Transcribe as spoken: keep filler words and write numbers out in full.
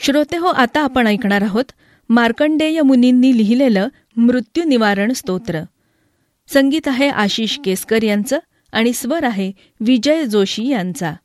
श्रोते हो, आता आपण ऐकणार आहोत मार्कंडेय मुनींनी लिहिलेलं मृत्यू निवारण स्तोत्र. संगीत आहे आशिष केसकर यांचं आणि स्वर आहे विजय जोशी यांचा.